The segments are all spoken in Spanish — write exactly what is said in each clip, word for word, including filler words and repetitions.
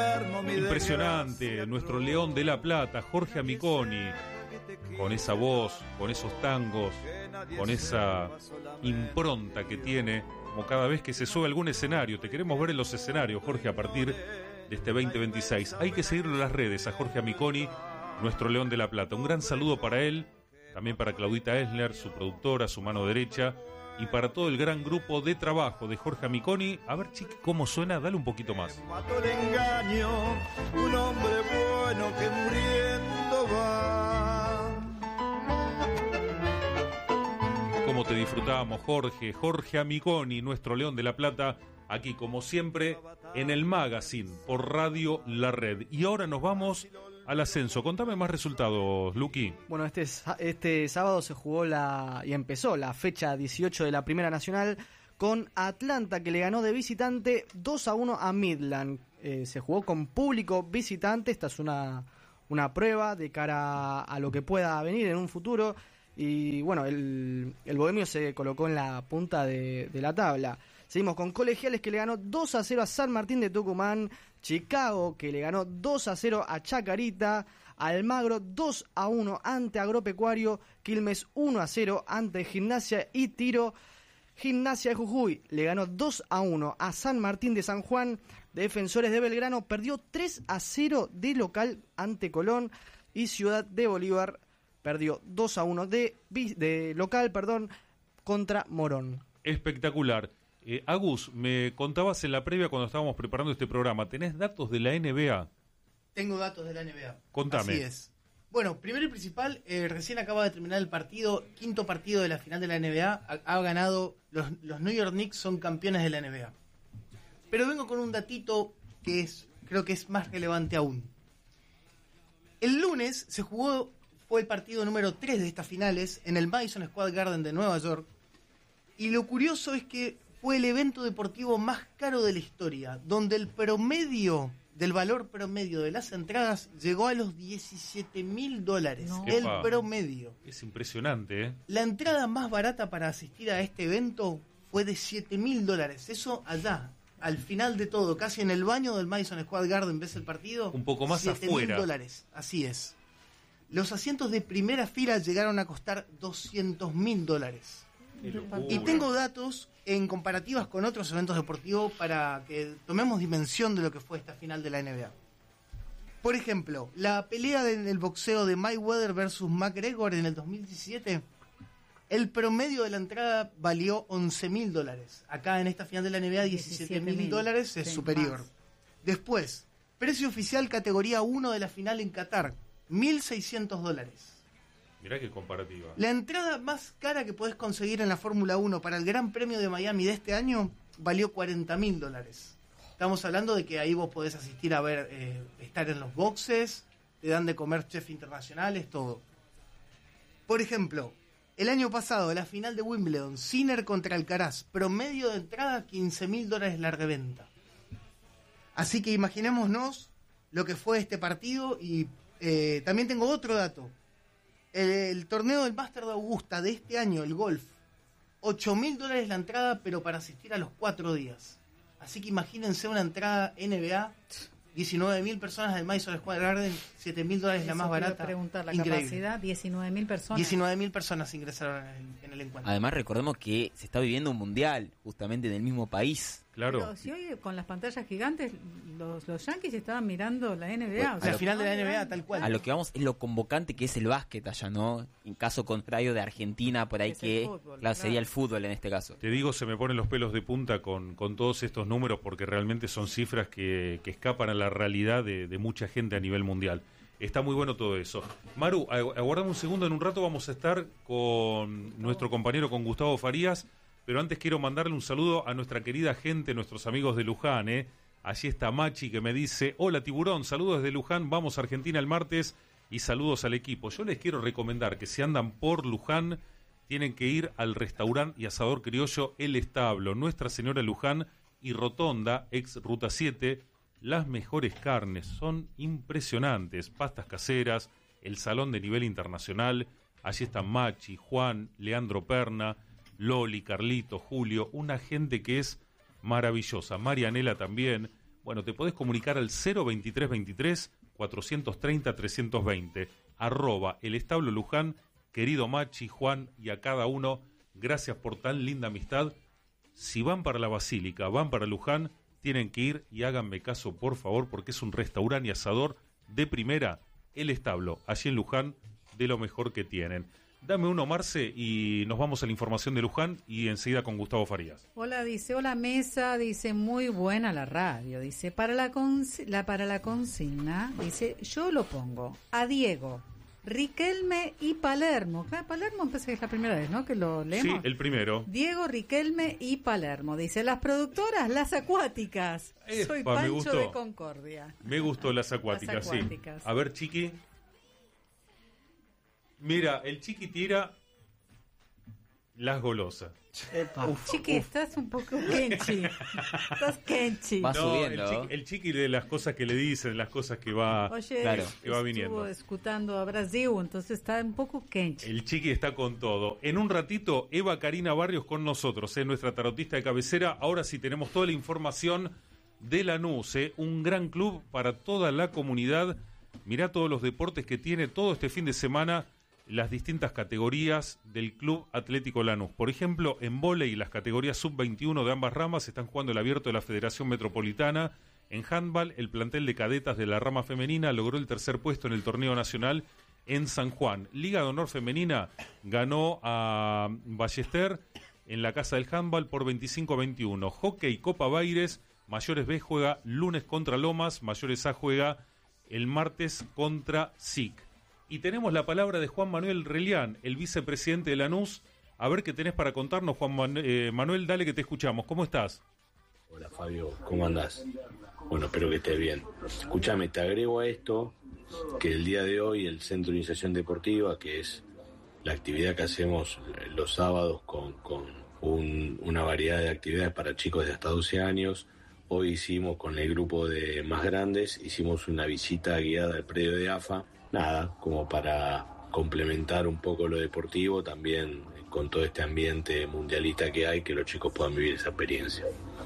Impresionante, nuestro León de la Plata, Jorge Amiconi, con esa voz, con esos tangos, con esa impronta que tiene, como cada vez que se sube a algún escenario. Te queremos ver en los escenarios, Jorge, a partir de este veinte veintiséis. Hay que seguirlo en las redes a Jorge Amiconi, nuestro León de la Plata. Un gran saludo para él, también para Claudita Esler, su productora, su mano derecha, y para todo el gran grupo de trabajo de Jorge Amiconi. A ver, chiqui, cómo suena, dale un poquito más. Mató el engaño, un hombre bueno que muriendo va. Cómo te disfrutábamos, Jorge, Jorge Amiconi, nuestro León de la Plata, aquí como siempre en el Magazine por Radio La Red. Y ahora nos vamos al ascenso. Contame más resultados, Luqui. Bueno, este, este sábado se jugó la y empezó la fecha dieciocho de la Primera Nacional con Atlanta, que le ganó de visitante dos a uno a Midland. Eh, se jugó con público visitante. Esta es una, una prueba de cara a lo que pueda venir en un futuro. Y bueno, el, el Bohemio se colocó en la punta de, de la tabla. Seguimos con Colegiales, que le ganó dos a cero a San Martín de Tucumán. Chicago, que le ganó dos a cero a Chacarita. Almagro dos a uno ante Agropecuario. Quilmes uno a cero ante Gimnasia y Tiro. Gimnasia de Jujuy le ganó dos a uno a San Martín de San Juan. Defensores de Belgrano perdió tres a cero de local ante Colón. Y Ciudad de Bolívar perdió dos a uno de, de local, perdón, contra Morón. Espectacular. Eh, Agus, me contabas en la previa cuando estábamos preparando este programa, ¿tenés datos de la N B A? Tengo datos de la N B A. Contame. Así es. Bueno, primero y principal, eh, recién acaba de terminar el partido, quinto partido de la final de la N B A. Ha, ha ganado, los, los New York Knicks son campeones de la N B A. Pero vengo con un datito que es, creo que es más relevante aún. El lunes se jugó, fue el partido número tres de estas finales en el Madison Square Garden de Nueva York. Y lo curioso es que fue el evento deportivo más caro de la historia, donde el promedio del valor promedio de las entradas llegó a los diecisiete mil dólares. No. El Epa, promedio. Es impresionante, ¿eh? La entrada más barata para asistir a este evento fue de siete mil dólares. Eso allá, al final de todo, casi en el baño del Madison Square Garden, ves el partido. Un poco más afuera. siete mil dólares, así es. Los asientos de primera fila llegaron a costar doscientos mil dólares. Y tengo datos en comparativas con otros eventos deportivos para que tomemos dimensión de lo que fue esta final de la N B A. Por ejemplo, la pelea del boxeo de Mayweather versus McGregor en el dos mil diecisiete, el promedio de la entrada valió once mil dólares. Acá en esta final de la N B A diecisiete mil dólares es superior. Más. Después, precio oficial categoría uno de la final en Qatar, mil seiscientos dólares. Mirá qué comparativa. La entrada más cara que podés conseguir en la Fórmula uno para el Gran Premio de Miami de este año valió cuarenta mil dólares. Estamos hablando de que ahí vos podés asistir a ver, eh, estar en los boxes, te dan de comer chefs internacionales, todo. Por ejemplo, el año pasado, la final de Wimbledon, Sinner contra Alcaraz, promedio de entrada quince mil dólares la reventa. Así que imaginémonos lo que fue este partido y eh, también tengo otro dato. El, el torneo del Master de Augusta de este año, el golf, ocho mil dólares la entrada, pero para asistir a los cuatro días. Así que imagínense una entrada N B A, diecinueve mil personas del Madison Square Garden, siete mil dólares la más barata. Preguntar la Increíble. capacidad, diecinueve mil personas. diecinueve mil personas ingresaron en el, en el encuentro. Además, recordemos que se está viviendo un mundial, justamente en el mismo país. Claro. Pero si hoy con las pantallas gigantes los, los Yankees estaban mirando la N B A. O O sea, sea, la final de la N B A, tal cual. A lo que vamos es lo convocante que es el básquet allá, ¿no? En caso contrario de Argentina, por ahí Es que el fútbol, claro, sería claro. el fútbol en este caso. Te digo, se me ponen los pelos de punta con, con todos estos números porque realmente son cifras que, que escapan a la realidad de, de mucha gente a nivel mundial. Está muy bueno todo eso. Maru, agu- aguardame un segundo, en un rato vamos a estar con nuestro compañero, con Gustavo Farías, pero antes quiero mandarle un saludo a nuestra querida gente, nuestros amigos de Luján, ¿eh? Allí está Machi que me dice, hola Tiburón, saludos desde Luján, vamos a Argentina el martes y saludos al equipo. Yo les quiero recomendar que si andan por Luján, tienen que ir al restaurante y asador criollo El Establo, Nuestra Señora Luján y Rotonda, ex Ruta siete, las mejores carnes, son impresionantes, pastas caseras, el salón de nivel internacional, allí están Machi, Juan, Leandro Perna, Loli, Carlito, Julio, una gente que es maravillosa, Marianela también, Bueno, te podés comunicar al cero veintitrés veintitrés cuatrocientos treinta trescientos veinte, arroba el establo Luján. Querido Machi, Juan y a cada uno, gracias por tan linda amistad. Si van para la Basílica, van para Luján, tienen que ir y háganme caso, por favor, porque es un restaurante y asador de primera, el establo, allí en Luján, de lo mejor que tienen. Dame uno, Marce, y nos vamos a la información de Luján y enseguida con Gustavo Farías. Hola, dice, hola mesa, dice, muy buena la radio, dice, para la, consi- la, para la consigna, dice, yo lo pongo a Diego, Riquelme y Palermo. Claro, Palermo empecé que es la primera vez, ¿no? Que lo leemos. Sí, el primero. Diego, Riquelme y Palermo. Dice, las productoras, las acuáticas. Epa, Soy me Pancho gustó. de Concordia. Me gustó las acuáticas, Las acuáticas. sí. A ver, Chiqui. Mira, el Chiqui tira las golosas. Epa. Chiqui, estás un poco kenchi. Estás kenchi. Va No, el subiendo. chiqui, el Chiqui de las cosas que le dicen, las cosas que va, Oye, Claro. que va viniendo. estuvo escuchando a Brasil, entonces está un poco kenchi. El Chiqui está con todo. En un ratito, Eva Karina Barrios con nosotros, es nuestra tarotista de cabecera. Ahora sí tenemos toda la información de Lanús, ¿eh? Un gran club para toda la comunidad. Mirá todos los deportes que tiene todo este fin de semana, las distintas categorías del Club Atlético Lanús. Por ejemplo, en vóley, las categorías sub veintiuno de ambas ramas están jugando el abierto de la Federación Metropolitana. En handball, el plantel de cadetas de la rama femenina logró el tercer puesto en el torneo nacional en San Juan. Liga de Honor Femenina ganó a Ballester en la Casa del Handball por veinticinco a veintiuno. Hockey Copa Baires, Mayores B juega lunes contra Lomas, Mayores A juega el martes contra S I C. Y tenemos la palabra de Juan Manuel Relián, el vicepresidente de Lanús. A ver qué tenés para contarnos, Juan Man- eh, Manuel, dale que te escuchamos. ¿Cómo estás? Hola Fabio, ¿cómo andás? Bueno, espero que estés bien. Escúchame, te agrego a esto que el día de hoy el Centro de Iniciación Deportiva, que es la actividad que hacemos los sábados con, con un- una variedad de actividades para chicos de hasta doce años, hoy hicimos con el grupo de más grandes, hicimos una visita guiada al predio de A F A, nada, como para complementar un poco lo deportivo, también con todo este ambiente mundialista que hay, que los chicos puedan vivir esa experiencia.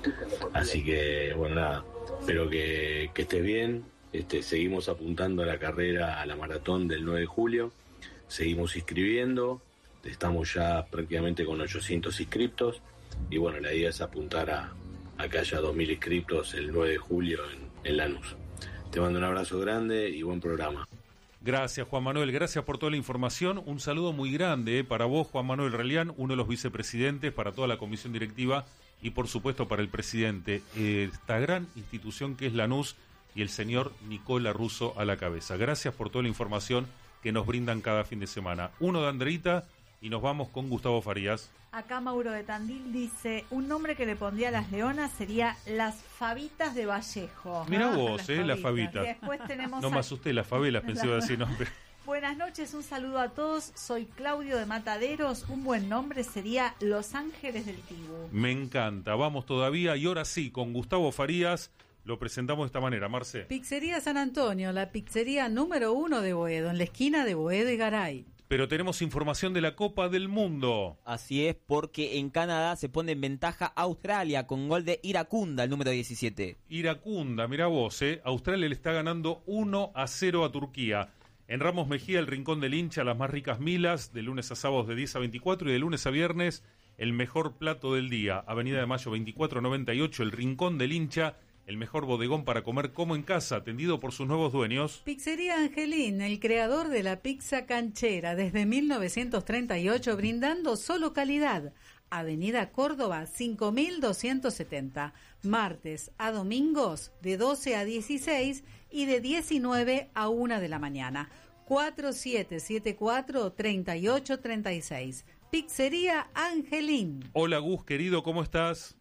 Así que, bueno, nada, espero que, que estés bien. Este, seguimos apuntando a la carrera, a la maratón del nueve de julio. Seguimos inscribiendo. Estamos ya prácticamente con ochocientos inscriptos. Y bueno, la idea es apuntar a, a que haya dos mil inscriptos el nueve de julio en, en Lanús. Te mando un abrazo grande y buen programa. Gracias, Juan Manuel. Gracias por toda la información. Un saludo muy grande eh, para vos, Juan Manuel Relián, uno de los vicepresidentes, para toda la comisión directiva y, por supuesto, para el presidente. Eh, esta gran institución que es Lanús y el señor Nicola Russo a la cabeza. Gracias por toda la información que nos brindan cada fin de semana. Uno de Andreita y nos vamos con Gustavo Farías. Acá Mauro de Tandil dice, un nombre que le pondría a las leonas sería las Favitas de Vallejo. Mirá Ah, vos, eh, las Y favitas. después tenemos... No a- me asusté, las favelas, pensé iba a decir nombre. Buenas noches, un saludo a todos. Soy Claudio de Mataderos. Un buen nombre sería Los Ángeles del Tibú. Me encanta, vamos todavía y ahora sí, con Gustavo Farías lo presentamos de esta manera, Marce. Pizzería San Antonio, la pizzería número uno de Boedo, en la esquina de Boedo y Garay. Pero tenemos información de la Copa del Mundo. Así es, porque en Canadá se pone en ventaja Australia con gol de Iracunda, el número diecisiete. Iracunda, mirá vos, eh. Australia le está ganando uno a cero a Turquía. En Ramos Mejía, el Rincón del Hincha, las más ricas milas, de lunes a sábados de diez a veinticuatro y de lunes a viernes, el mejor plato del día. Avenida de Mayo veinticuatro noventa y ocho, el Rincón del Hincha, el mejor bodegón para comer como en casa, atendido por sus nuevos dueños. Pizzería Angelín, el creador de la pizza canchera desde mil novecientos treinta y ocho, brindando solo calidad. Avenida Córdoba cinco mil doscientos setenta, martes a domingos de doce a dieciséis y de diecinueve a una de la mañana. cuatro siete siete cuatro, tres ocho tres seis. Pizzería Angelín. Hola Gus, querido, ¿cómo estás?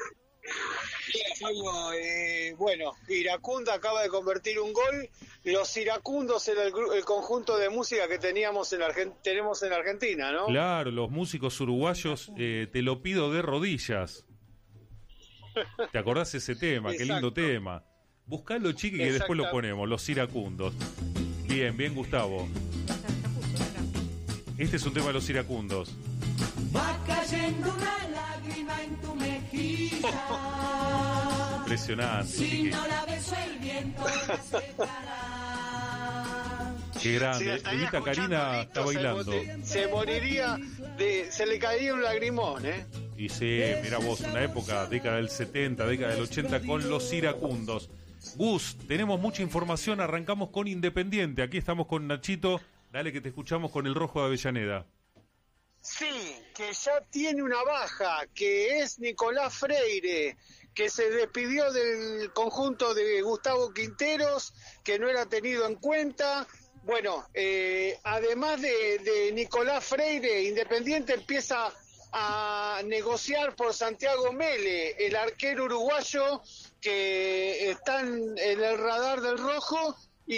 Bien, Fabio, eh, bueno, Iracunda acaba de convertir un gol. Los iracundos era el, gru- el conjunto de música que teníamos en Argen- tenemos en Argentina, ¿no? Claro, los músicos uruguayos, eh, te lo pido de rodillas. ¿Te acordás ese tema? Qué lindo Exacto. tema. Buscalo, chiqui, que después lo Exacto. ponemos, los iracundos. Bien, bien, Gustavo. Este es un tema de los iracundos. Va cayendo una lágrima en tu mejilla. Impresionante. Si no la beso el viento Qué grande. Sí, Evita Karina está bailando. Se, se moriría, de, se le caería un lagrimón, ¿eh? Y sí, mira vos, una época, década del setenta, década del ochenta, con los iracundos. Gus, tenemos mucha información, arrancamos con Independiente. Aquí estamos con Nachito. Dale que te escuchamos con el Rojo de Avellaneda. Sí, que ya tiene una baja, que es Nicolás Freire, que se despidió del conjunto de Gustavo Quinteros, que no era tenido en cuenta. Bueno, eh, además de, de Nicolás Freire, Independiente empieza a negociar por Santiago Mele, el arquero uruguayo que está en, en el radar del Rojo, y,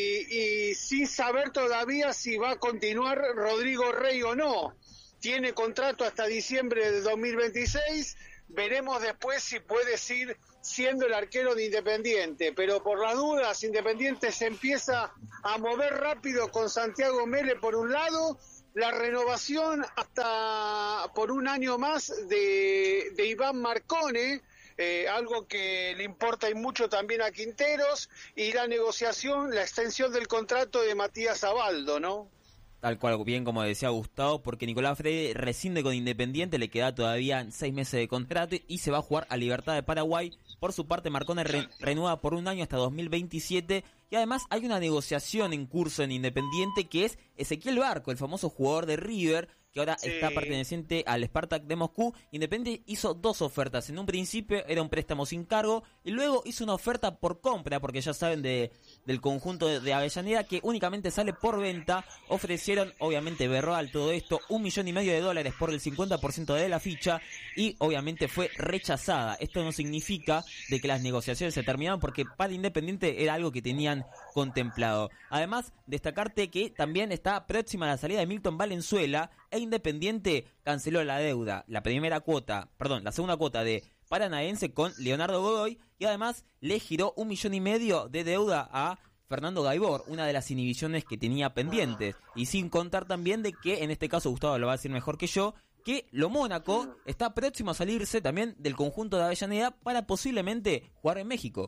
y sin saber todavía si va a continuar Rodrigo Rey o no. Tiene contrato hasta diciembre de dos mil veintiséis, veremos después si puede seguir siendo el arquero de Independiente, pero por las dudas Independiente se empieza a mover rápido con Santiago Mele por un lado, la renovación hasta por un año más de, de Iván Marcone, eh, algo que le importa y mucho también a Quinteros, y la negociación, la extensión del contrato de Matías Abaldo, ¿no? Tal cual, bien como decía Gustavo, porque Nicolás Freire rescinde con Independiente, le queda todavía seis meses de contrato y se va a jugar a Libertad de Paraguay. Por su parte, Marcone re renueva por un año hasta dos mil veintisiete, y además hay una negociación en curso en Independiente que es Ezequiel Barco, el famoso jugador de River, que ahora sí. está perteneciente al Spartak de Moscú. Independiente hizo dos ofertas. En un principio era un préstamo sin cargo y luego hizo una oferta por compra, porque ya saben de, del conjunto de, de Avellaneda que únicamente sale por venta. Ofrecieron, obviamente, Berroal todo esto, un millón y medio de dólares por el cincuenta por ciento de la ficha y obviamente fue rechazada. Esto no significa de que las negociaciones se terminaron, porque para Independiente era algo que tenían contemplado. Además, destacarte que también está próxima la salida de Milton Valenzuela e Independiente canceló la deuda, la primera cuota, perdón, la segunda cuota de Paranaense con Leonardo Godoy, y además le giró un millón y medio de deuda a Fernando Gaibor, una de las inhibiciones que tenía pendientes, y sin contar también de que, en este caso Gustavo lo va a decir mejor que yo, que lo Mónaco está próximo a salirse también del conjunto de Avellaneda para posiblemente jugar en México.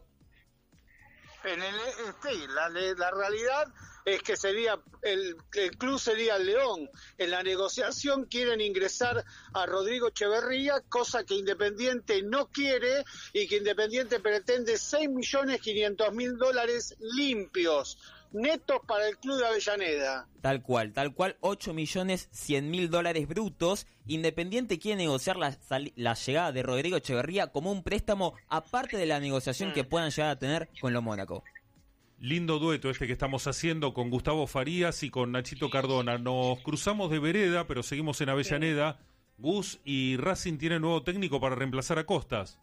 En el, sí, la, la realidad es que sería el, el club sería el León. En la negociación quieren ingresar a Rodrigo Echeverría, cosa que Independiente no quiere, y que Independiente pretende seis millones quinientos mil dólares limpios, netos para el club de Avellaneda. Tal cual, tal cual, ocho millones cien mil dólares brutos. Independiente quiere negociar la, la llegada de Rodrigo Echeverría como un préstamo, aparte de la negociación que puedan llegar a tener con lo Mónaco. Lindo dueto este que estamos haciendo con Gustavo Farías y con Nachito Cardona. Nos cruzamos de vereda, pero seguimos en Avellaneda. Gus, y Racing tiene nuevo técnico para reemplazar a Costas.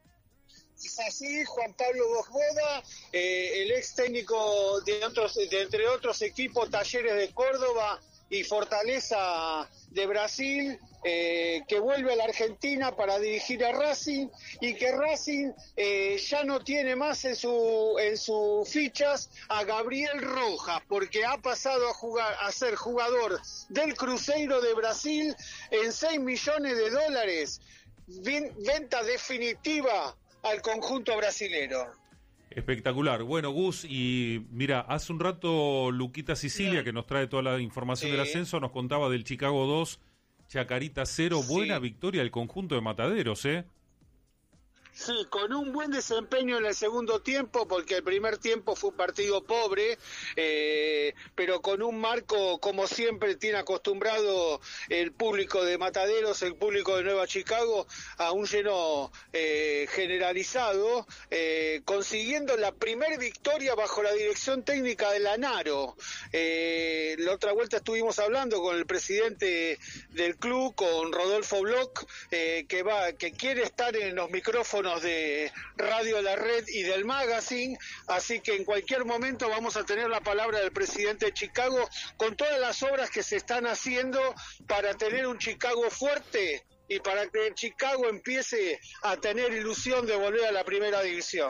Es así, Juan Pablo Bosboda, eh, el ex técnico de, otros, de entre otros equipos, Talleres de Córdoba y Fortaleza de Brasil, eh, que vuelve a la Argentina para dirigir a Racing, y que Racing eh, ya no tiene más en su en sus fichas a Gabriel Rojas, porque ha pasado a jugar a ser jugador del Cruzeiro de Brasil en seis millones de dólares, venta definitiva al conjunto brasilero. Espectacular. Bueno, Gus, y mira, hace un rato Luquita Sicilia, que nos trae toda la información sí. del ascenso, nos contaba del Chicago dos, Chacarita cero, sí. buena victoria del conjunto de Mataderos, ¿eh? Sí, con un buen desempeño en el segundo tiempo, porque el primer tiempo fue un partido pobre, eh, pero con un marco, como siempre tiene acostumbrado el público de Mataderos, el público de Nueva Chicago, a un lleno eh, generalizado, eh, consiguiendo la primera victoria bajo la dirección técnica de Lanaro. Eh, la otra vuelta estuvimos hablando con el presidente del club, con Rodolfo Bloch, eh, que va, que quiere estar en los micrófonos de Radio La Red y del Magazine, así que en cualquier momento vamos a tener la palabra del presidente de Chicago con todas las obras que se están haciendo para tener un Chicago fuerte y para que Chicago empiece a tener ilusión de volver a la primera división.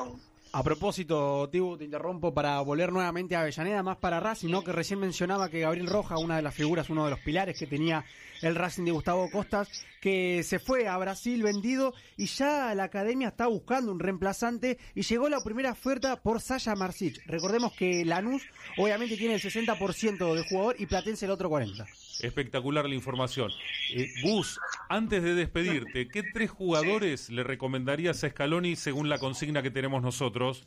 A propósito, Tibu, te interrumpo para volver nuevamente a Avellaneda, más para Racing, ¿no? Que recién mencionaba que Gabriel Roja, una de las figuras, uno de los pilares que tenía el Racing de Gustavo Costas, que se fue a Brasil vendido y ya la academia está buscando un reemplazante y llegó la primera oferta por Sasha Marsic. Recordemos que Lanús obviamente tiene el sesenta por ciento del jugador y Platense el otro cuarenta por ciento. Espectacular la información. Eh, Gus, antes de despedirte, ¿qué tres jugadores sí. le recomendarías a Scaloni según la consigna que tenemos nosotros?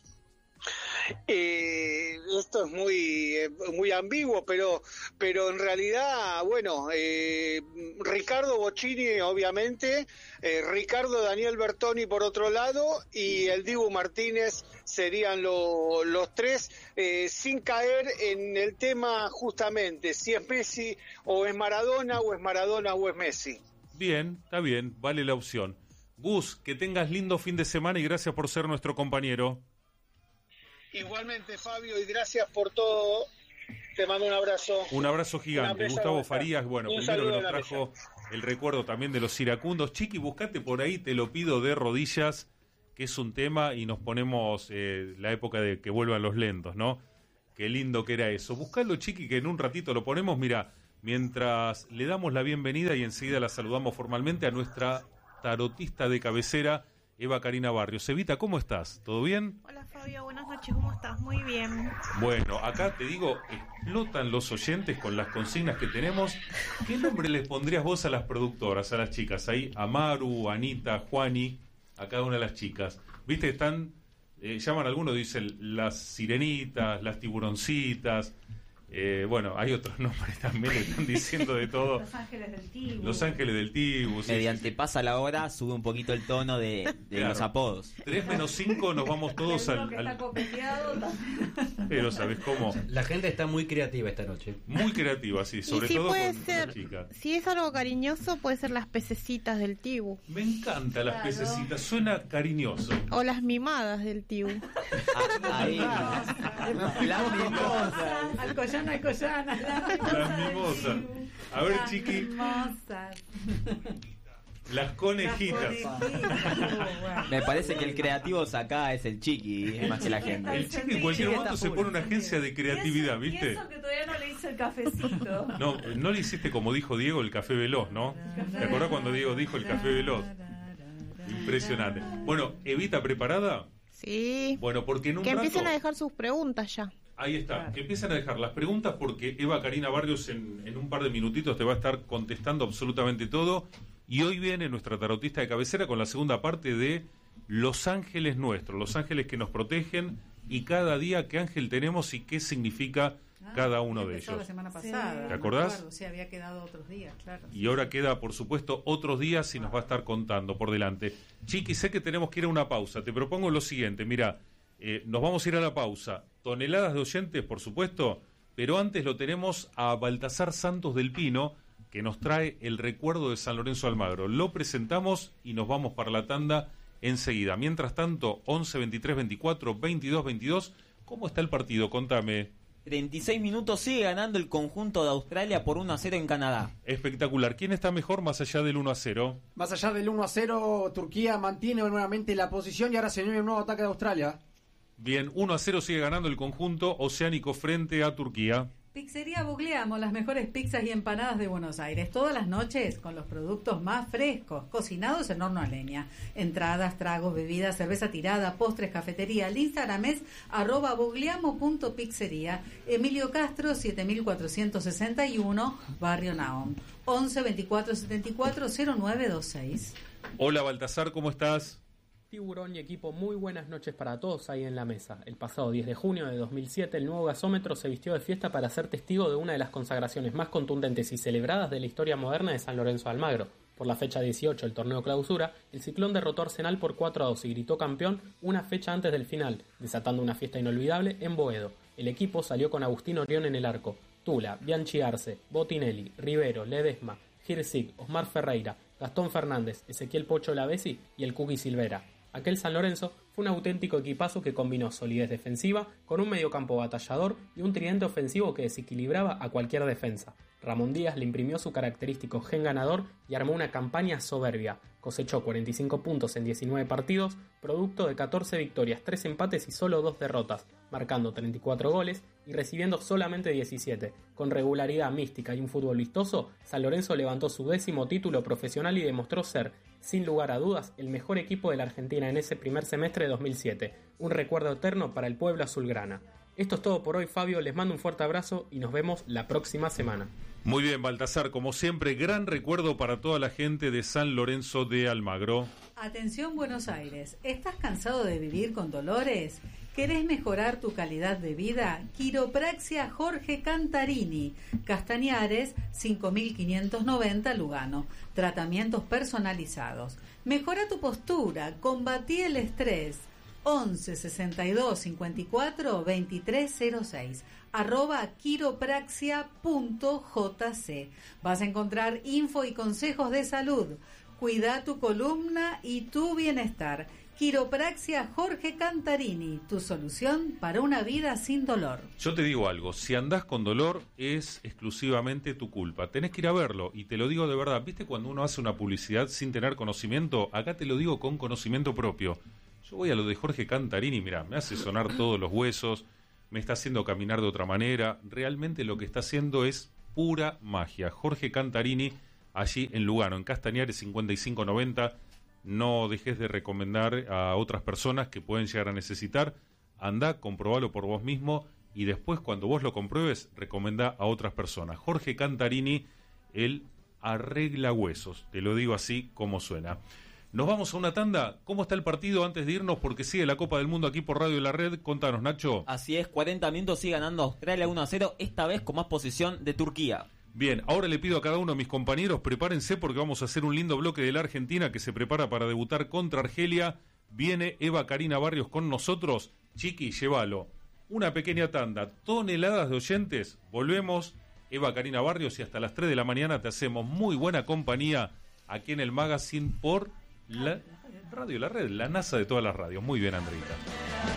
Eh, esto es muy eh, muy ambiguo, pero pero en realidad, bueno, eh, Ricardo Bocchini, obviamente, eh, Ricardo Daniel Bertoni por otro lado, y el Dibu Martínez serían lo, los tres, eh, sin caer en el tema justamente si es Messi o es Maradona, o es Maradona o es Messi. Bien, está bien, vale la opción. Gus, que tengas lindo fin de semana y gracias por ser nuestro compañero. Igualmente, Fabio, y gracias por todo. Te mando un abrazo. Un abrazo gigante. Gustavo Farías, bueno, un primero que nos trajo el recuerdo también de los iracundos. Chiqui, buscate por ahí, te lo pido de rodillas, que es un tema, y nos ponemos eh, la época de que vuelvan los lentos, ¿no? Qué lindo que era eso. Buscalo, Chiqui, que en un ratito lo ponemos. Mira, mientras le damos la bienvenida y enseguida la saludamos formalmente a nuestra tarotista de cabecera, Eva Karina Barrios. Evita, ¿cómo estás? ¿Todo bien? Hola Fabio, buenas noches, ¿cómo estás? Muy bien. Bueno, acá te digo, explotan los oyentes con las consignas que tenemos. ¿Qué nombre les pondrías vos a las productoras, a las chicas? Ahí, a Maru, Anita, Juani, a cada una de las chicas. ¿Viste? Están, eh, llaman algunos, dicen las sirenitas, las tiburoncitas. Eh, bueno, hay otros nombres también, le están diciendo de todo. Los Ángeles del Tibu. Los Ángeles del Tibu. Sí, Mediante sí, sí. pasa la hora, sube un poquito el tono de, de claro. los apodos. tres menos cinco nos vamos todos al... Que al... está copeteado. Pero, ¿sabes cómo? La gente está muy creativa esta noche. Muy creativa, sí, sobre y si todo puede con ser, las chicas. si es algo cariñoso, puede ser las pececitas del Tibu. Me encanta las Claro. pececitas, suena cariñoso. O las mimadas del Tibu. Ahí. La mimosa. Alcoyana, Alcoyana. Las mimosas. A ver, Las Chiqui, mimosas. las conejitas. Me parece que el creativo acá es el Chiqui, más que la gente. El Chiqui en cualquier momento se pone una agencia de creatividad, Y ¿viste? eso que todavía no le hice el cafecito. No, no le hiciste como dijo Diego el café veloz, ¿no? ¿Te acordás cuando Diego dijo el café veloz? Impresionante. Bueno, Evita, ¿preparada? Sí. Bueno, porque en un Que rato... empiecen a dejar sus preguntas ya. Ahí está, que empiezan a dejar las preguntas porque Eva Karina Barrios en, en un par de minutitos te va a estar contestando absolutamente todo. Y hoy viene nuestra tarotista de cabecera con la segunda parte de Los Ángeles Nuestros, los ángeles que nos protegen y cada día qué ángel tenemos y qué significa Ah, cada uno de empezó ellos. La semana pasada. ¿Te acordás? Me acuerdo, sí, había quedado otros días, claro. Y ahora queda, por supuesto, otros días y nos va a estar contando por delante. Chiqui, sé que tenemos que ir a una pausa. Te propongo lo siguiente, mira, eh, nos vamos a ir a la pausa. Toneladas de oyentes, por supuesto, pero antes lo tenemos a Baltasar Santos del Pino, que nos trae el recuerdo de San Lorenzo Almagro. Lo presentamos y nos vamos para la tanda enseguida. Mientras tanto, once, veintitrés, veinticuatro, veintidós, veintidós, ¿cómo está el partido? Contame. treinta y seis minutos, sigue ganando el conjunto de Australia por uno a cero en Canadá. Espectacular. ¿Quién está mejor más allá del uno a cero? Más allá del uno a cero, Turquía mantiene nuevamente la posición y ahora se viene un nuevo ataque de Australia. Bien, uno a cero sigue ganando el conjunto oceánico frente a Turquía. Pizzería Bugliamo, las mejores pizzas y empanadas de Buenos Aires. Todas las noches con los productos más frescos, cocinados en horno a leña. Entradas, tragos, bebidas, cerveza tirada, postres, cafetería. El Instagram es arroba bugliamo.pizzería. Emilio Castro, siete mil cuatrocientos sesenta y uno, Barrio Naón. once, veinticuatro, setenta y cuatro, cero nueve veintiséis. Hola Baltasar, ¿cómo estás? Tiburón y equipo, muy buenas noches para todos ahí en la mesa. El pasado diez de junio de dos mil siete, el nuevo gasómetro se vistió de fiesta para ser testigo de una de las consagraciones más contundentes y celebradas de la historia moderna de San Lorenzo Almagro. Por la fecha dieciocho, el torneo clausura, el Ciclón derrotó a Arsenal por cuatro a dos y gritó campeón una fecha antes del final, desatando una fiesta inolvidable en Boedo. El equipo salió con Agustín Orión en el arco, Tula, Bianchi Arce, Botinelli, Rivero, Ledesma, Hirsig, Osmar Ferreira, Gastón Fernández, Ezequiel Pocho Lavesi y el Cookie Silvera. Aquel San Lorenzo fue un auténtico equipazo que combinó solidez defensiva con un mediocampo batallador y un tridente ofensivo que desequilibraba a cualquier defensa. Ramón Díaz le imprimió su característico gen ganador y armó una campaña soberbia. Cosechó cuarenta y cinco puntos en diecinueve partidos, producto de catorce victorias, tres empates y solo dos derrotas, marcando treinta y cuatro goles y recibiendo solamente diecisiete. Con regularidad mística y un fútbol vistoso, San Lorenzo levantó su décimo título profesional y demostró ser, sin lugar a dudas, el mejor equipo de la Argentina en ese primer semestre de dos mil siete. Un recuerdo eterno para el pueblo azulgrana. Esto es todo por hoy, Fabio. Les mando un fuerte abrazo y nos vemos la próxima semana. Muy bien, Baltasar, como siempre, gran recuerdo para toda la gente de San Lorenzo de Almagro. Atención, Buenos Aires. ¿Estás cansado de vivir con dolores? ¿Querés mejorar tu calidad de vida? Quiropraxia Jorge Cantarini, Castañares, cinco mil quinientos noventa, Lugano. Tratamientos personalizados. Mejora tu postura, combatí el estrés. once sesenta y dos cincuenta y cuatro veintitrés cero seis, arroba quiropraxia punto jc. Vas a encontrar info y consejos de salud. Cuida tu columna y tu bienestar. Quiropraxia Jorge Cantarini, tu solución para una vida sin dolor. Yo te digo algo, si andás con dolor es exclusivamente tu culpa. Tenés que ir a verlo y te lo digo de verdad. ¿Viste cuando uno hace una publicidad sin tener conocimiento? Acá te lo digo con conocimiento propio. Yo voy a lo de Jorge Cantarini, mirá, me hace sonar todos los huesos, me está haciendo caminar de otra manera. Realmente lo que está haciendo es pura magia. Jorge Cantarini, allí en Lugano, en Castañares cincuenta y cinco noventa. No dejes de recomendar a otras personas que pueden llegar a necesitar. Andá, comprobalo por vos mismo y después, cuando vos lo compruebes, recomendá a otras personas. Jorge Cantarini, él arregla huesos. Te lo digo así como suena. Nos vamos a una tanda. ¿Cómo está el partido antes de irnos? Porque sigue la Copa del Mundo aquí por Radio La Red. Contanos, Nacho. Así es, cuarenta minutos sigue ganando Australia uno a cero, esta vez con más posición de Turquía. Bien, ahora le pido a cada uno de mis compañeros, prepárense porque vamos a hacer un lindo bloque de la Argentina que se prepara para debutar contra Argelia. Viene Eva Karina Barrios con nosotros. Chiqui, llévalo. Una pequeña tanda, toneladas de oyentes. Volvemos, Eva Karina Barrios, y hasta las tres de la mañana te hacemos muy buena compañía aquí en el Magazine por la Radio La Red, la NASA de todas las radios. Muy bien, Andreita.